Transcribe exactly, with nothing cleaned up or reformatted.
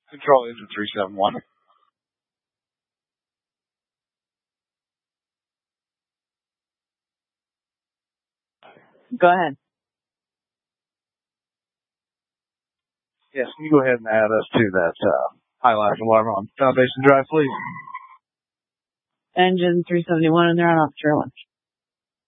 Control engine three seven one. Go ahead. Yes, can you go ahead and add us to that uh, high life alarm on Foundation Drive, please? Engine three seventy-one, and they're on off trail lunch.